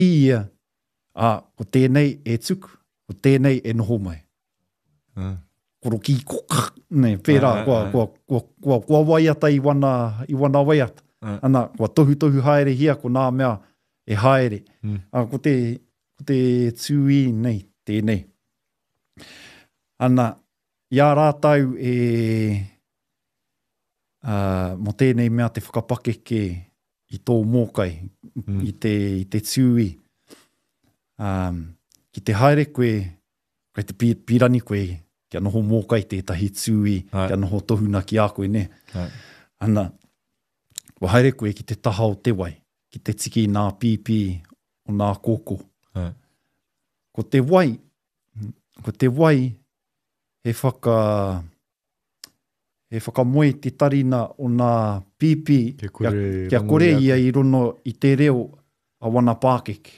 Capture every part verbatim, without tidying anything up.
ia, a ko tēnei e tuku, ko tēnei e noho mai. Uh. Koro ki koka, ne, pērā, uh, kua, uh, kua, kua, kua, kua waiata i wana, i wana waiata. Uh. Ana, kua tohu tohu haere hia, ko nā mea e haere. Mm. A, ko te, ko te tūi nei, tēnei. Ana, ia rātau e, uh, mo tēnei mea te whakapake ke i tō mōkai, mm. i te, i te tūi. Um, ki te haere koe, koe te pirani koe, kia noho mōkai tētahi tūi, Ai. Kia noho tohuna ki a koe, ne. Ai. Ana, wa haere koe ki te taha o te wai, ki te tiki nā pipi o nā kōko. Ai. Ko te wai, ko te wai, he whaka, he whakamoe te tarina o nā pipi, kore, kia, kia kore ia i rono i te reo a wana pākeke.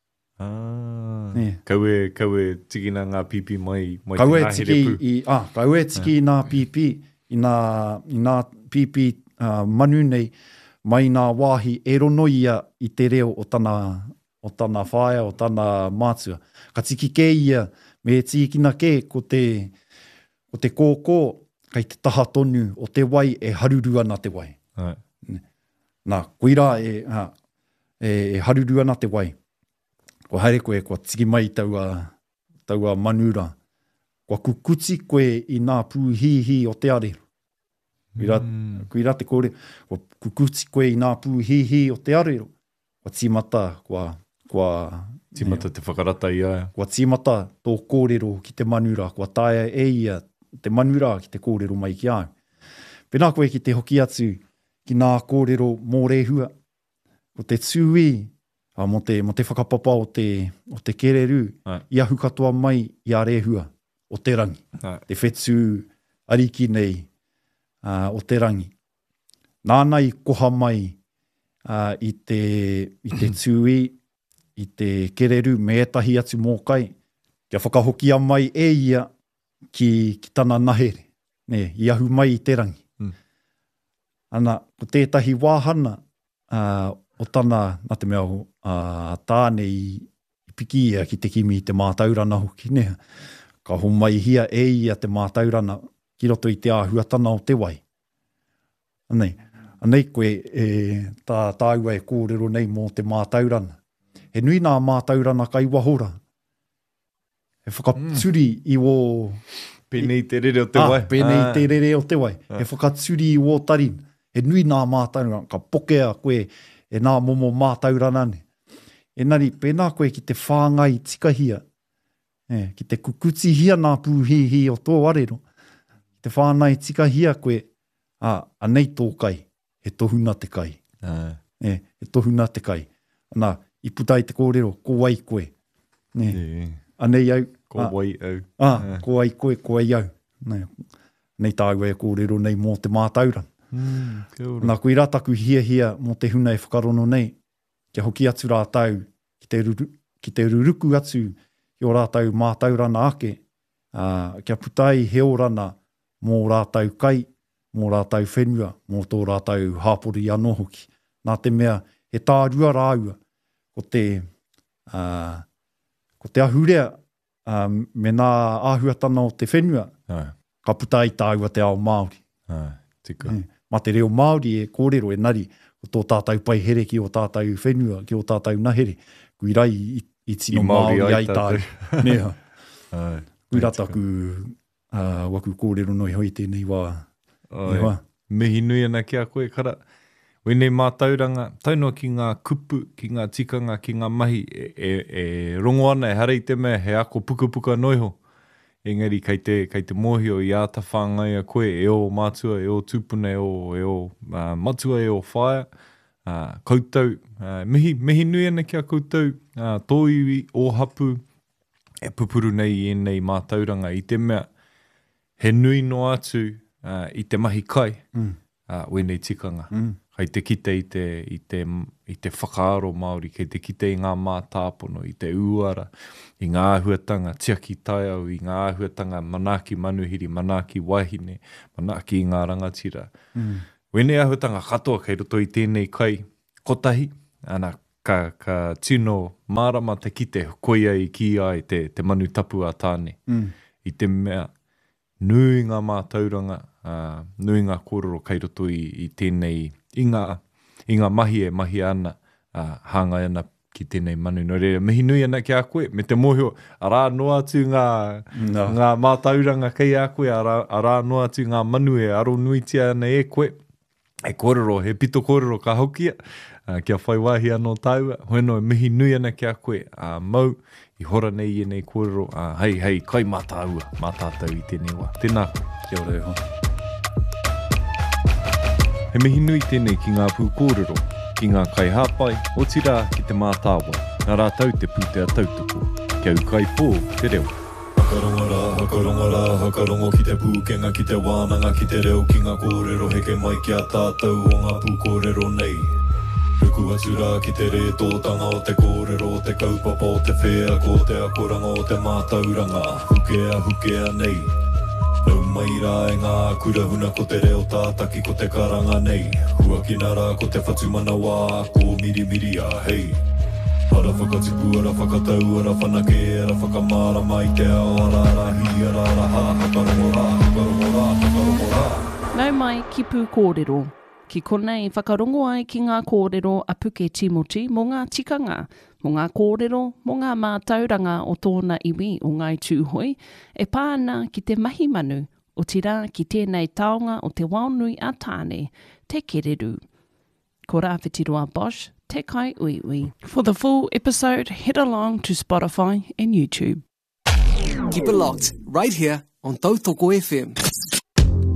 Ah, yeah. Kaue, kaue tikina ngā pipi mai, mai kaue te ngahere pū. I, ah, kaue tiki yeah. nā pipi, i nā, i nā pipi uh, manu nei, mai nā wāhi e rono ia i te reo o tana, o tana whaia, o tana mātua. Ka tiki ke ia, me tikina ke, ko te, ko te kōkō, kai te taha tonu o te wai e haruru ana te wai. Right. Nā, koira e, uh, e, e haruru ana te wai. Ko haere koe, kua tiki mai taua, taua manura. Kua kukuti koe i nā pū hihi o te arero. Kuira, mm. kuira te kore, kua kukuti koe i nā pū hihi o te arero. Kua tīmata, kua... kua tīmata te whakarata i aia. Kua tīmata tō kōrero ki te manura. Kua tāia e ia te manura ki te kōrero mai ki au. Pena koe ki te hoki atu ki nā kōrero mō rehua. Ko te tūi, Uh, mo, te, mo te whakapapa o te, o te kereru, Ai. Ia hukatoa mai i a rehua o te rangi. Ai. Te whetū ariki nei uh, o te rangi. Nānai koha mai uh, i te, i te tūi, i te kereru me etahi atu mōkai, kia whakahokia mai e ia ki, ki tana nahere. Ne, i ahu mai i te rangi. Mm. Ana, ko tētahi wāhana, uh, o tana, nā te mea uh, tāne i, i piki ia ki te kimi i te mātaurana hoki, ne? Ka homai hia e ia te mātaurana ki roto i te āhuatana o te wai. Anei, anei koe e, tā tāua e kōrero nei mō te mātaurana. He nui nā mātaurana kai wahora. He whakatsuri mm. i o... Pēnei te rere o te wai. Ah, pēnei ah. te rere o te wai. Ah. He whakatsuri i o tarin. He nui nā mātaurana, ka pokea koe e nā momo mātaurana ne. Enari, pēnā koe ki te whāngai tikahia, e, ki te kukuti hia nā pūhihi o tō arero, ki te whāngai tikahia koe, a, anei tō kai, he tohuna te kai. Uh. E, he tohuna te kai. Anā, i putai te kōrero, ko wai koe. Ne. Yeah. Anei au. Ko a, wai au. Ah, uh. Ko wai koe, ko wai au. Ne. Nei tāua e kōrero nei mō te mātaurana. Mm, Nā koe rataku hia hia mō te huna e whakarono nei, kia hoki atu rātau, ki te, ruru, ki te ruruku atu i o rātau mātaurana ake, uh, kia putai heorana mō rātau kai, mō rātau whenua, mō tō rātau hāpori anō hoki. Nā te mea, he tā rua rāua, ko te, uh, ko te ahurea, uh, me nā āhuatana o te whenua, Ai. Ka putai tāua te ao Māori. Ai, tika. Mm. Ma te reo Māori e kōrero e nari o tō tātou pai here ki o tātou whenua, ki o tātou nahere. Kui rai i, i tino I Māori ai tātou. Neha. Kui rataku uh, waku kōrero noi hoi tēnei wā. Ai, mihi nui ana ki a koe kara. Wene mātauranga, taunua ki ngā kupu, ki ngā tikanga, ki ngā mahi, e, e, e rongo ana, e harei te mea, he ako puka puka noiho. Engari, kei te, kei te mōhio i āta whāngai a koe, e o mātua, e o tūpuna, e o, e o uh, matua, e o whaia, uh, koutou, uh, mihi, mihi nui ana ki a koutou, uh, tō iwi, o hapu, e pupuru nei i nei mātauranga, i te mea, he nui no atu uh, i te mahi kai, mm. uh, wene tikanga. Mm. Kei te kite i te, i te, i te whakaaro Māori, kei te kite i ngā mātāpono, i te uara, i ngā ahuatanga tiaki taiau, i ngā ahuatanga manaki manuhiri, manaki wahine, manaki i ngā rangatira. Mm. Wene ahuatanga katoa kei roto i tēnei kai kotahi, ana ka, ka tino marama te kite koia i ki ai te, te manu tapu a tāne. Mm. I te mea, nui ngā mātauranga, uh, nui ngā kōrero kai roto i, i tēnei, i ngā, i ngā mahi e mahi ana, uh, hāngai ana ki tēnei manu. No reira, mihi nui ana ki a koe, me te mōhio, arā noa atu ngā, no. ngā mātauranga kei a koe, arā, arā noa atu ngā manu e aro nuitia ana e koe, e kōrero, he pito kōrero ka hokia, uh, kia whai wahi anō taua, hoeno e mihi nui ana ki a koe, uh, mau, i hora nei e nei kōrero, uh, hei, hei, kai mātāua, mātātau i tēnei wā. Tēnā koe. Kia ora e ho. He mihi nui tēnei ki ngā pū kōrero, ki ngā kai hāpai, o tira ki te mātāwa, nā rātau te pūtea tautoko, kia ukai pō te reo. Hakarongo rā, hakarongo rā, hakarongo ki te pūkenga, ki te wānanga, ki te reo, ki ngā kōrero, heke mai ki a tātou o ngā pū kōrero nei. Ruku atu rā ki te re tōtanga o te kōrero, o te kaupapa, o te whea, ko te akoranga, o te mātauranga, hukea, hukea nei. Nau mai rā e ngā kurahuna ko te reo tātaki ko te karanga nei. Huakina rā ko te whatumana wā, ko miri miri a hei. Ara whakatipu, ara whakatau, ara whanake, ara whakamara mai te ao, ara rahi, ara raha, hakarongo rā, hakarongo rā, hakarongo rā. Nau mai ki pū kōrero. Ki konei whakarongo ai ki ngā kōrero a Puke Timoti mō ngā tikanga, mō ngā kōrero, mō ngā mātauranga o tōna iwi o ngai tūhoi, e pāna ki te mahi manu, o tira ki tēnei taonga o te waunui a tāne, te kereru. Ko rāwhitiroa Bosch, te kai ui ui. For the full episode, head along to Spotify and YouTube. Keep it locked, right here on Tautoko F M.